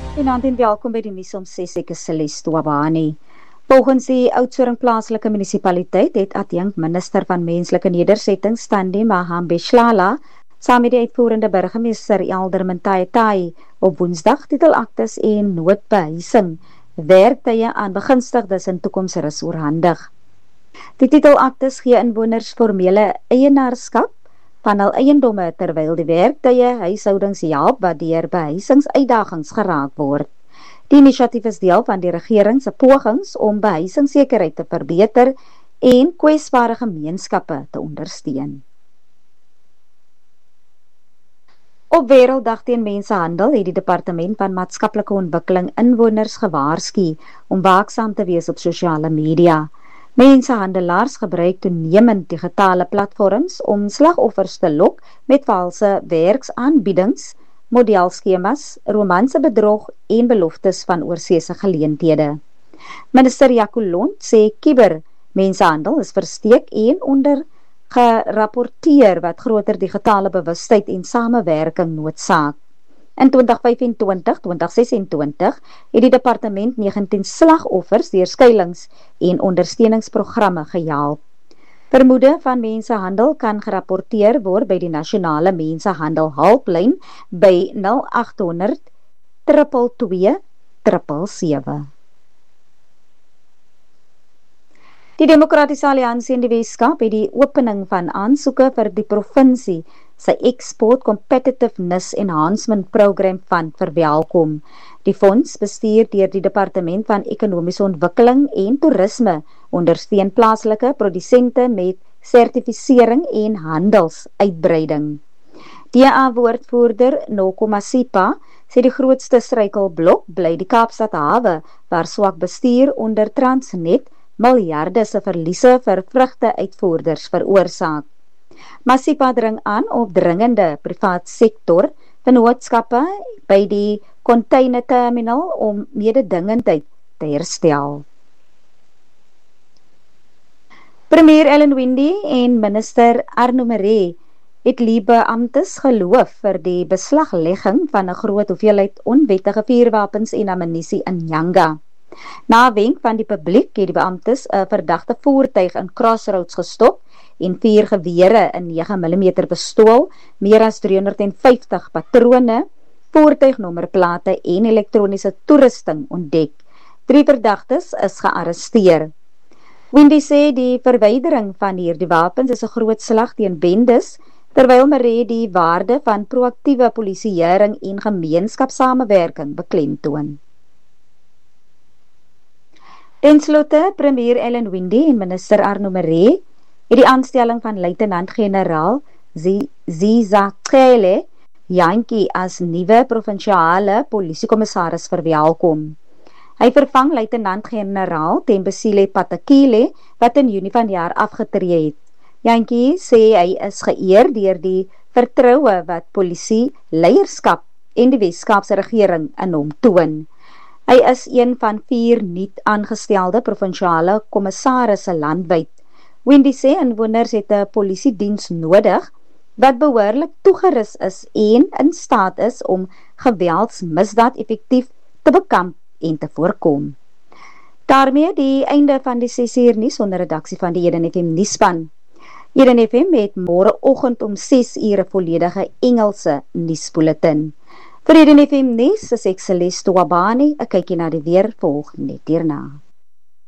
Goeienaand en welkom by die nuus om 6 ek is Celeste Wabani. Volgens die Oudtshoorn plaaslike munisipaliteit het adjunkt minister van menslike nedersettings Thandi Mahambeshlala saam met die uitvoerende burgemeester Elder Mntaya op Woensdag titelaktes en noodbehuising werktye aan begunstigdes in toekomsrus oorhandig. Die titelaktes gee inwoners formele eienaarskap van hul eiendomme terwyl die werktye huishoudings help wat deur behuisingsuitdagings geraak word. Die inisiatief is deel van die regering se pogings om behuisingssekerheid te verbeter en kwesbare gemeenskappe te ondersteun. Op Wêrelddag teen Mensenhandel het die Departement van Maatskaplike Ontwikkeling inwoners gewaarsku om waaksaam te wees op sosiale media. Mensenhandelaars gebruik toenemend digitale platforms om slagoffers te lok met valse werksaanbiedings, modelskemas, romanse bedrog en beloftes van oorseese geleenthede. Minister Jaco Lont sê mensenhandel is versteek en onder gerapporteer wat groter digitale bewustheid en samewerking noodsaak. In 2025-2026 het die departement 19 slagoffers deur skuilings en ondersteuningsprogramme gehelp. Vermoede van mensenhandel kan gerapporteer word by die nasionale mensenhandel hulplyn by 0800 222 777. Die Demokratiese Alliansie in die Weskaap het die opening van aansoeke vir die provinsie sy Export Competitiveness Enhancement Program Fund verwelkom. Die fonds, bestuur deur die Departement van Ekonomiese Ontwikkeling en Toerisme, ondersteun plaaslike produsente met sertifisering en handelsuitbreiding. DA-woordvoerder Noko Masipa sê die grootste struikelblok bly die Kaapstad hawe, waar swak bestuur onder Transnet miljarde se verliese vir vrugte-uitvoerders veroorsaak. Masipa dring aan op dringende privaat sektor vennootskappe by die containerterminal om mededingendheid te herstel. Premier Ellen Winde en minister Arno Maree het beamptes geloof vir die beslaglegging van 'n groot hoeveelheid onwettige vuurwapens en ammunisie in Nyanga. Na wenk van die publiek het die beamptes 'n verdagte voertuig in Crossroads gestop en 4 gewere in 9mm pistool, meer as 350 patrone, voertuignommerplate en elektroniese toerusting ontdek. 3 verdagtes is gearresteer. Winde sê die verwydering van hierdie wapens is 'n groot slag teen bendes, terwyl Maree die waarde van proaktiewe polisieering en gemeenskapssamewerking beklemtoon. Ten slotte, premier Ellen Winde en minister Arno Maree het die aanstelling van luitenant-generaal Zizakele Jantjie as nuwe provinsiale polisiekommissaris verwelkom. Hy vervang luitenant-generaal Thembisile Patekile wat in Junie vanjaar afgetree het. Jantjie sê hy is geëer deur die vertroue wat polisie, leierskap en die Weskaapse regering in hom toon. Hy is een van 4 nuut aangestelde provinsiale kommissarisse landwyd. Winde sê inwoners het 'n polisiediens nodig wat behoorlik toegerus is en in staat is om geweldsmisdaad effektief te bekamp en te voorkom. Daarmee die einde van die 6uur nuus onder redaksie van die Eden FM nuusspan. Eden FM het môreoggend om 6uur 'n volledige Engelse nuusbulletin. Vir Eden FM nuus is ek Celeste Wabani, 'n kykie na die weer volg net hierna.